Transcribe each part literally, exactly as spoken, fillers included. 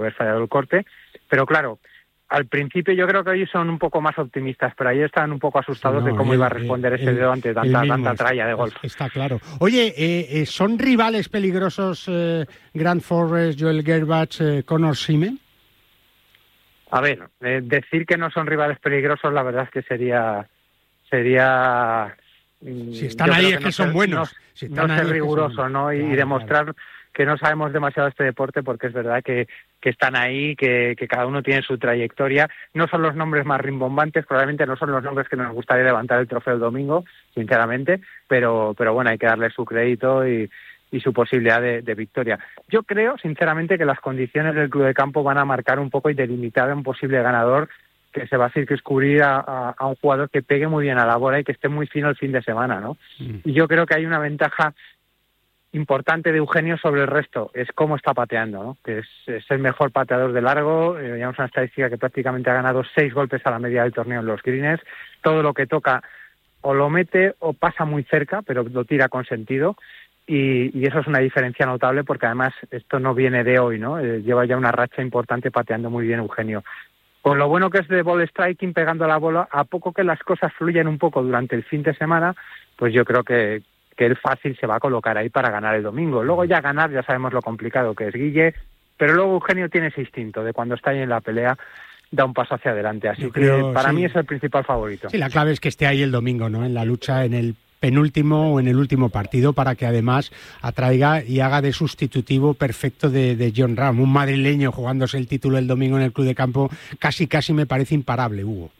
haber fallado el corte, pero claro, al principio yo creo que ellos son un poco más optimistas, pero ahí estaban un poco asustados no, de cómo el, iba a responder el, ese dedo ante tanta, tanta tralla de golf. Está claro. Oye, eh, eh, ¿son rivales peligrosos eh, Grant Forrest, Joel Gerbach, eh, Connor Simen? A ver, eh, decir que no son rivales peligrosos, la verdad es que sería... sería si están ahí es que, que son ser, buenos. No, si no ser riguroso, son... ¿no? Y, claro, y demostrar... Claro. que no sabemos demasiado de este deporte, porque es verdad que, que están ahí, que, que cada uno tiene su trayectoria. No son los nombres más rimbombantes, probablemente no son los nombres que nos gustaría levantar el trofeo el domingo, sinceramente, pero, pero bueno, hay que darle su crédito y, y su posibilidad de, de victoria. Yo creo, sinceramente, que las condiciones del club de campo van a marcar un poco y delimitar a un posible ganador, que se va a circunscribir a, a, a un jugador que pegue muy bien a la bola y que esté muy fino el fin de semana, ¿no? Mm. Y yo creo que hay una ventaja importante de Eugenio sobre el resto, es cómo está pateando, ¿no? Que es, es el mejor pateador de largo, eh, llevamos una estadística que prácticamente ha ganado seis golpes a la media del torneo en los greens, todo lo que toca o lo mete o pasa muy cerca, pero lo tira con sentido, y, y eso es una diferencia notable, porque además esto no viene de hoy, ¿no? Eh, lleva ya una racha importante pateando muy bien Eugenio. Con lo bueno que es de ball striking, pegando la bola, a poco que las cosas fluyen un poco durante el fin de semana, pues yo creo que que él fácil se va a colocar ahí para ganar el domingo. Luego ya ganar, ya sabemos lo complicado que es Guille, pero luego Eugenio tiene ese instinto de cuando está ahí en la pelea, da un paso hacia adelante. Así Yo que creo, para sí. mí es el principal favorito. Sí, la clave es que esté ahí el domingo, ¿no? En la lucha, en el penúltimo o en el último partido, para que además atraiga y haga de sustitutivo perfecto de, de Jon Rahm. Un madrileño jugándose el título el domingo en el club de campo, casi casi me parece imparable, Hugo.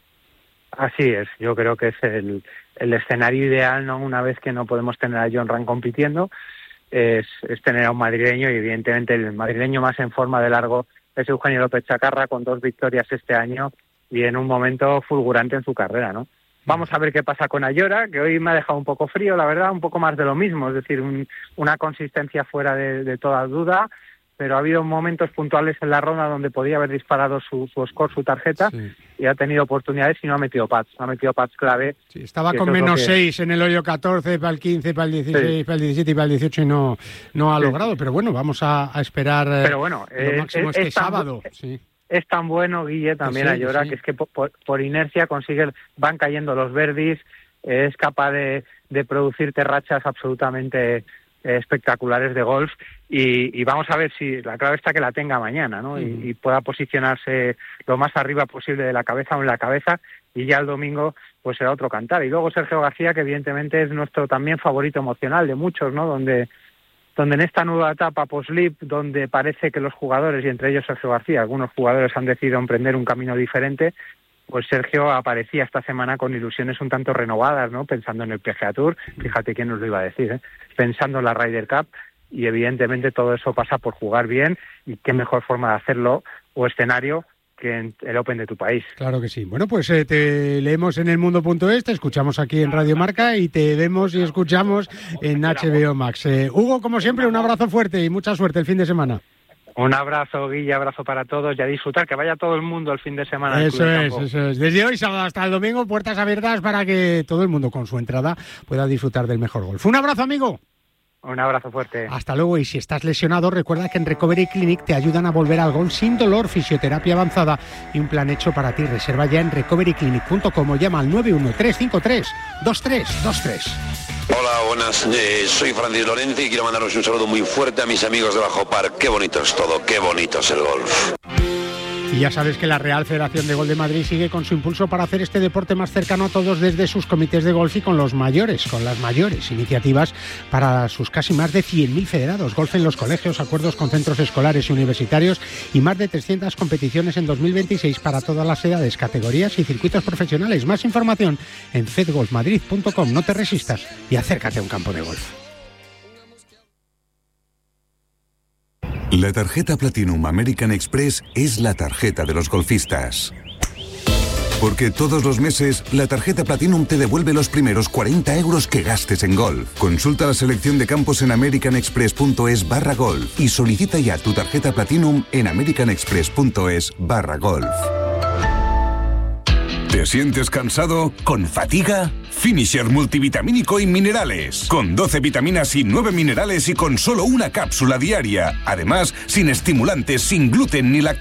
Así es, yo creo que es el, el escenario ideal, ¿no? Una vez que no podemos tener a Jon Rahm compitiendo, es, es tener a un madrileño, y evidentemente el madrileño más en forma de largo es Eugenio López Chacarra, con dos victorias este año y en un momento fulgurante en su carrera, ¿no? Vamos a ver qué pasa con Ayora, que hoy me ha dejado un poco frío, la verdad, un poco más de lo mismo, es decir, un, una consistencia fuera de, de toda duda, pero ha habido momentos puntuales en la ronda donde podía haber disparado su, su score, su tarjeta, sí. y ha tenido oportunidades y no ha metido pads, no ha metido pads clave. Sí, estaba con menos seis que... en el hoyo catorce, para el quince, para el dieciséis, sí. para el diecisiete y para el dieciocho, y no, no ha sí. logrado, pero bueno, vamos a, a esperar pero bueno, lo eh, máximo es, este es sábado. Tan, sí. Es tan bueno, Guille, también sí, Ayora, sí. que es que por, por inercia consigue, van cayendo los birdies, eh, es capaz de, de producirte rachas absolutamente espectaculares de golf, y, y vamos a ver si la clave está que la tenga mañana, ¿no? Mm. Y, y pueda posicionarse lo más arriba posible de la cabeza o en la cabeza, y ya el domingo pues será otro cantar. Y luego Sergio García, que evidentemente es nuestro también favorito emocional de muchos, ¿no? Donde donde en esta nueva etapa post-Lip, donde parece que los jugadores, y entre ellos Sergio García, algunos jugadores han decidido emprender un camino diferente, pues Sergio aparecía esta semana con ilusiones un tanto renovadas, ¿no? Pensando en el P G A Tour, fíjate quién nos lo iba a decir, ¿eh? Pensando en la Ryder Cup, y evidentemente todo eso pasa por jugar bien, y qué mejor forma de hacerlo o escenario que en el Open de tu país. Claro que sí. Bueno, pues eh, te leemos en elmundo punto es, te escuchamos aquí en Radio Marca y te vemos y escuchamos en H B O Max. Eh, Hugo, como siempre, un abrazo fuerte y mucha suerte el fin de semana. Un abrazo, Guille, abrazo para todos, y a disfrutar, que vaya todo el mundo el fin de semana. Eso es, eso es. Desde hoy sábado hasta el domingo, puertas abiertas para que todo el mundo con su entrada pueda disfrutar del mejor golf. Un abrazo, amigo. Un abrazo fuerte. Hasta luego, y si estás lesionado, recuerda que en Recovery Clinic te ayudan a volver al golf sin dolor, fisioterapia avanzada y un plan hecho para ti. Reserva ya en recovery clinic punto com o llama al nueve uno tres cinco tres dos tres dos tres. Hola, buenas, eh, soy Francis Lorente y quiero mandaros un saludo muy fuerte a mis amigos de Bajo Par. Qué bonito es todo, qué bonito es el golf. Y ya sabes que la Real Federación de Golf de Madrid sigue con su impulso para hacer este deporte más cercano a todos desde sus comités de golf y con los mayores, con las mayores iniciativas para sus casi más de cien mil federados. Golf en los colegios, acuerdos con centros escolares y universitarios y más de trescientas competiciones en dos mil veintiséis para todas las edades, categorías y circuitos profesionales. Más información en fed golf madrid punto com. No te resistas y acércate a un campo de golf. La tarjeta Platinum American Express es la tarjeta de los golfistas. Porque todos los meses, la tarjeta Platinum te devuelve los primeros cuarenta euros que gastes en golf. Consulta la selección de campos en americanexpress punto es barra golf y solicita ya tu tarjeta Platinum en americanexpress punto es barra golf. ¿Te sientes cansado? ¿Con fatiga? Finisher multivitamínico y minerales. Con doce vitaminas y nueve minerales y con solo una cápsula diaria. Además, sin estimulantes, sin gluten ni lactosa.